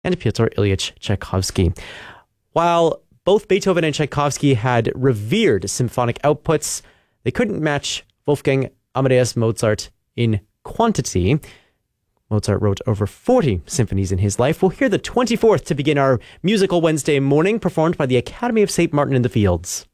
and Pyotr Ilyich Tchaikovsky. While both Beethoven and Tchaikovsky had revered symphonic outputs, they couldn't match Wolfgang Amadeus Mozart in quantity. Mozart wrote over 40 symphonies in his life. We'll hear the 24th to begin our musical Wednesday morning, performed by the Academy of St. Martin in the Fields.